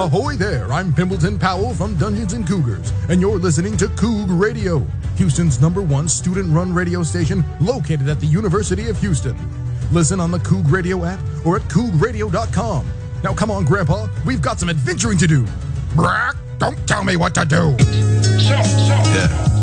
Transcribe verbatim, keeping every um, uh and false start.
Ahoy there, I'm Pimbleton Powell from Dungeons and Cougars, and you're listening to Coug Radio, Houston's number one student-run radio station located at the University of Houston. Listen on the Coug Radio app or at coug radio dot com. Now come on, Grandpa, we've got some adventuring to do. Brack, don't tell me what to do. So, so. Yeah.